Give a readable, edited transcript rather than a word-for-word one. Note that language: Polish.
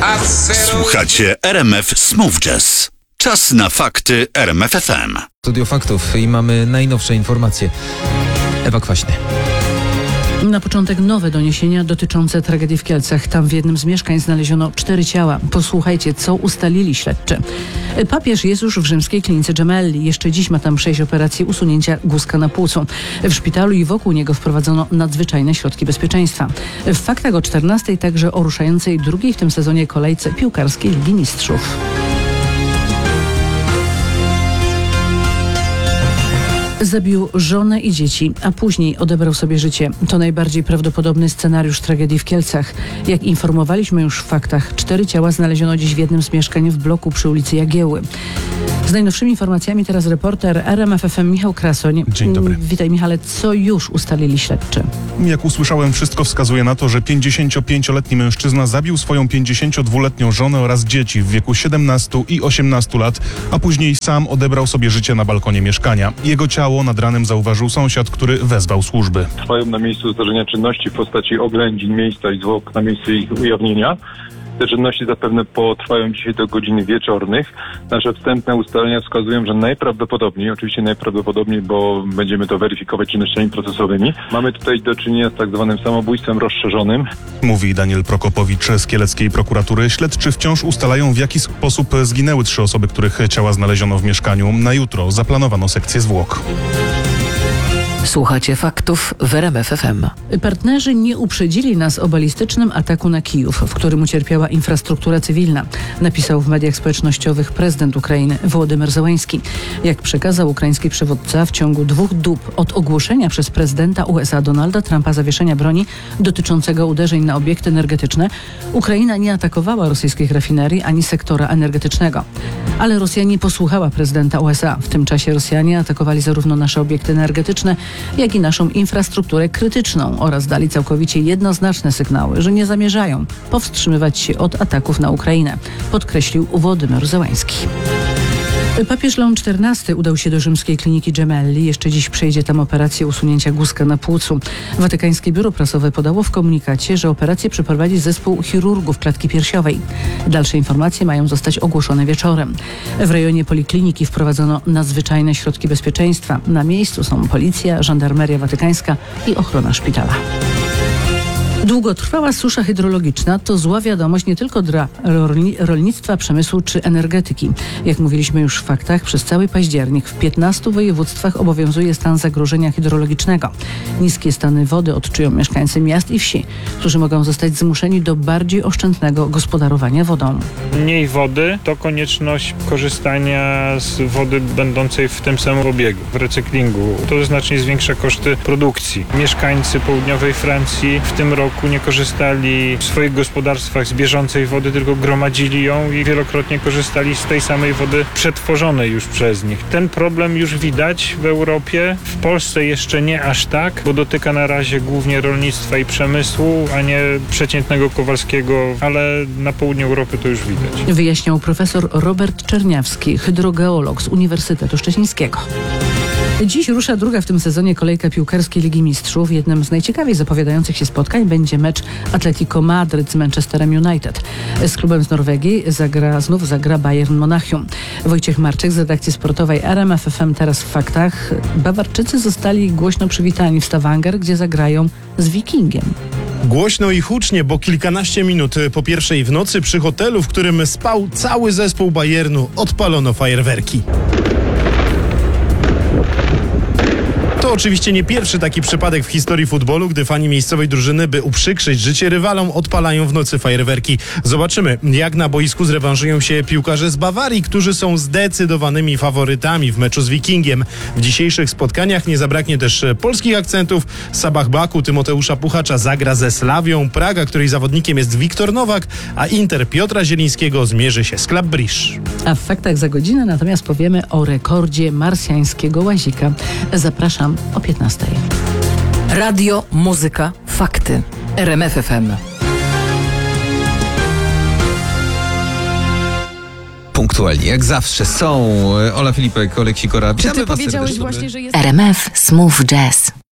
Słuchacie RMF Smooth Jazz. Czas na fakty RMF FM. Studio Faktów i mamy najnowsze informacje. Ewa Kwaśny. Na początek nowe doniesienia dotyczące tragedii w Kielcach. Tam w jednym z mieszkań znaleziono 4 ciała. Posłuchajcie, co ustalili śledczy. Papież jest już w rzymskiej klinice Gemelli. Jeszcze dziś ma tam przejść operację usunięcia guzka na płucu. W szpitalu i wokół niego wprowadzono nadzwyczajne środki bezpieczeństwa. W faktach o 14:00 także o ruszającej drugiej w tym sezonie kolejce piłkarskiej Ligi Mistrzów. Zabił żonę i dzieci, a później odebrał sobie życie. To najbardziej prawdopodobny scenariusz tragedii w Kielcach. Jak informowaliśmy już w faktach, 4 ciała znaleziono dziś w jednym z mieszkań w bloku przy ulicy Jagieły. Z najnowszymi informacjami teraz reporter RMF FM Michał Krasoń. Dzień dobry. Witaj Michale, co już ustalili śledczy? Jak usłyszałem, wszystko wskazuje na to, że 55-letni mężczyzna zabił swoją 52-letnią żonę oraz dzieci w wieku 17 i 18 lat, a później sam odebrał sobie życie na balkonie mieszkania. Jego ciało nad ranem zauważył sąsiad, który wezwał służby. Trwają na miejscu zdarzenia czynności w postaci oględzin miejsca i zwłok na miejscu ich ujawnienia. Te czynności zapewne potrwają dzisiaj do godzin wieczornych. Nasze wstępne ustalenia wskazują, że najprawdopodobniej, oczywiście najprawdopodobniej, bo będziemy to weryfikować czynnościami procesowymi, mamy tutaj do czynienia z tak zwanym samobójstwem rozszerzonym. Mówi Daniel Prokopowicz z kieleckiej prokuratury. Śledczy wciąż ustalają, w jaki sposób zginęły 3 osoby, których ciała znaleziono w mieszkaniu. Na jutro zaplanowano sekcję zwłok. Słuchacie faktów w RMF FM. Partnerzy nie uprzedzili nas o balistycznym ataku na Kijów, w którym ucierpiała infrastruktura cywilna, napisał w mediach społecznościowych prezydent Ukrainy Wołodymyr Zełenski. Jak przekazał ukraiński przywódca, w ciągu 2 dób od ogłoszenia przez prezydenta USA Donalda Trumpa zawieszenia broni dotyczącego uderzeń na obiekty energetyczne, Ukraina nie atakowała rosyjskich rafinerii ani sektora energetycznego. Ale Rosja nie posłuchała prezydenta USA. W tym czasie Rosjanie atakowali zarówno nasze obiekty energetyczne, jak i naszą infrastrukturę krytyczną oraz dali całkowicie jednoznaczne sygnały, że nie zamierzają powstrzymywać się od ataków na Ukrainę, podkreślił Wołodymyr Zełenski. Papież Leon XIV udał się do rzymskiej kliniki Gemelli. Jeszcze dziś przejdzie tam operację usunięcia guzka na płucu. Watykańskie biuro prasowe podało w komunikacie, że operację przeprowadzi zespół chirurgów klatki piersiowej. Dalsze informacje mają zostać ogłoszone wieczorem. W rejonie polikliniki wprowadzono nadzwyczajne środki bezpieczeństwa. Na miejscu są policja, żandarmeria watykańska i ochrona szpitala. Długotrwała susza hydrologiczna to zła wiadomość nie tylko dla rolnictwa, przemysłu czy energetyki. Jak mówiliśmy już w faktach, przez cały październik w 15 województwach obowiązuje stan zagrożenia hydrologicznego. Niskie stany wody odczują mieszkańcy miast i wsi, którzy mogą zostać zmuszeni do bardziej oszczędnego gospodarowania wodą. Mniej wody to konieczność korzystania z wody będącej w tym samym obiegu, w recyklingu. To znacznie zwiększa koszty produkcji. Mieszkańcy południowej Francji w tym roku nie korzystali w swoich gospodarstwach z bieżącej wody, tylko gromadzili ją i wielokrotnie korzystali z tej samej wody przetworzonej już przez nich. Ten problem już widać w Europie, w Polsce jeszcze nie aż tak, bo dotyka na razie głównie rolnictwa i przemysłu, a nie przeciętnego Kowalskiego, ale na południu Europy to już widać. Wyjaśniał profesor Robert Czerniawski, hydrogeolog z Uniwersytetu Szczecińskiego. Dziś rusza druga w tym sezonie kolejka piłkarskiej Ligi Mistrzów. Jednym z najciekawiej zapowiadających się spotkań będzie mecz Atletico Madryt z Manchesterem United. Z klubem z Norwegii znów zagra Bayern Monachium. Wojciech Marczyk z redakcji sportowej RMF FM teraz w faktach. Bawarczycy zostali głośno przywitani w Stavanger, gdzie zagrają z Wikingiem. Głośno i hucznie, bo kilkanaście minut po 1:00 w nocy przy hotelu, w którym spał cały zespół Bayernu, odpalono fajerwerki. To oczywiście nie pierwszy taki przypadek w historii futbolu, gdy fani miejscowej drużyny, by uprzykrzyć życie rywalom, odpalają w nocy fajerwerki. Zobaczymy, jak na boisku zrewanżują się piłkarze z Bawarii, którzy są zdecydowanymi faworytami w meczu z Wikingiem. W dzisiejszych spotkaniach nie zabraknie też polskich akcentów. Sabah Baku Tymoteusza Puchacza zagra ze Slawią Praga, której zawodnikiem jest Wiktor Nowak, a Inter Piotra Zielińskiego zmierzy się z Club Brugge. A w faktach za godzinę natomiast powiemy o rekordzie marsjańskiego łazika. Zapraszam o 15:00. Radio, muzyka, fakty. RMF FM. Punktualni, jak zawsze są Ola Filipek, Oleksij Kora. Czy ty powiedziałeś właśnie, że jest... RMF Smooth Jazz.